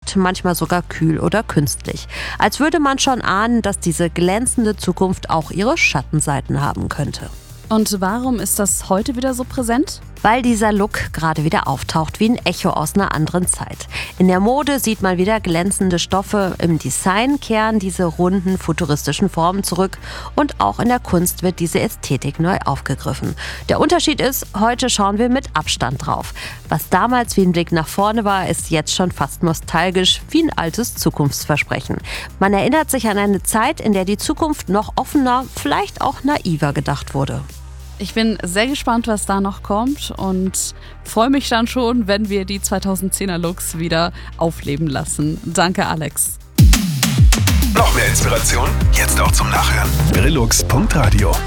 bedeckt, manchmal sogar kühl oder künstlich. Als würde man schon ahnen, dass diese glänzende Zukunft auch ihre Schattenseiten haben könnte. Und warum ist das heute wieder so präsent? Weil dieser Look gerade wieder auftaucht wie ein Echo aus einer anderen Zeit. In der Mode sieht man wieder glänzende Stoffe, im Design kehren diese runden, futuristischen Formen zurück und auch in der Kunst wird diese Ästhetik neu aufgegriffen. Der Unterschied ist, heute schauen wir mit Abstand drauf. Was damals wie ein Blick nach vorne war, ist jetzt schon fast nostalgisch wie ein altes Zukunftsversprechen. Man erinnert sich an eine Zeit, in der die Zukunft noch offener, vielleicht auch naiver gedacht wurde. Ich bin sehr gespannt, was da noch kommt und freue mich dann schon, wenn wir die 2010er Looks wieder aufleben lassen. Danke, Alex. Noch mehr Inspiration? Jetzt auch zum Nachhören. Brillux.radio